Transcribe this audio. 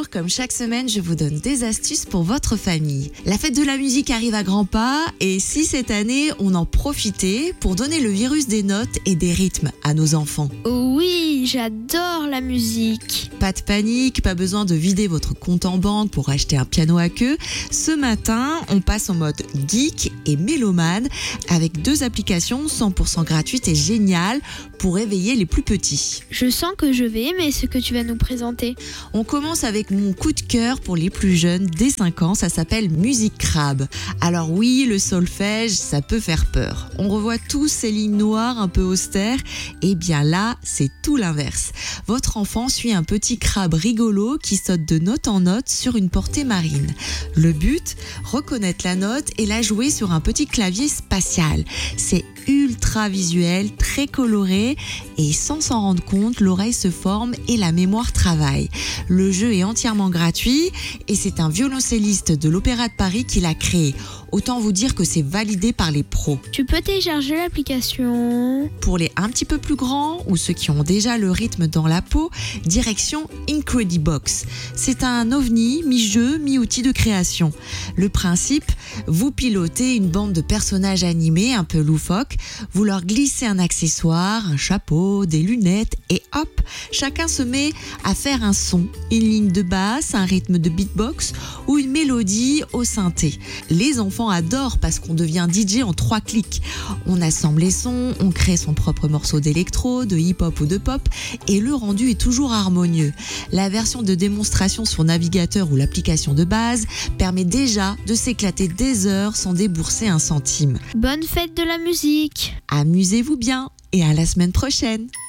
Bonjour, comme chaque semaine, je vous donne des astuces pour votre famille. La fête de la musique arrive à grands pas et si cette année on en profitait pour donner le virus des notes et des rythmes à nos enfants. Oh oui, j'adore la musique. Pas de panique, pas besoin de vider votre compte en banque pour acheter un piano à queue. Ce matin, on passe en mode geek et mélomane avec 2 applications 100% gratuites et géniales pour éveiller les plus petits. Je sens que je vais aimer ce que tu vas nous présenter. On commence avec mon coup de cœur pour les plus jeunes, dès 5 ans, ça s'appelle Musique Crabe. Alors oui, le solfège, ça peut faire peur. On revoit tous ces lignes noires un peu austères, et bien là, c'est tout l'inverse. Votre enfant suit un petit crabe rigolo qui saute de note en note sur une portée marine. Le but, reconnaître la note et la jouer sur un petit clavier spatial. C'est ultra visuel, très coloré et sans s'en rendre compte, l'oreille se forme et la mémoire travaille. Le jeu est entièrement gratuit et c'est un violoncelliste de l'Opéra de Paris qui l'a créé. Autant vous dire que c'est validé par les pros. Tu peux télécharger l'application. Pour les un petit peu plus grands ou ceux qui ont déjà le rythme dans la peau, direction Incredibox. C'est un ovni mi-jeu, mi-outil de création. Le principe, vous pilotez une bande de personnages animés un peu loufoques, vous leur glissez un accessoire, un chapeau, des lunettes et hop, chacun se met à faire un son, une ligne de basse, un rythme de beatbox ou une mélodie au synthé. Les enfants adorent parce qu'on devient DJ en 3 clics. On assemble les sons, on crée son propre morceau d'électro, de hip-hop ou de pop et le rendu est toujours harmonieux. La version de démonstration sur navigateur ou l'application de base permet déjà de s'éclater des heures sans débourser un centime. Bonne fête de la musique. Amusez-vous bien et à la semaine prochaine.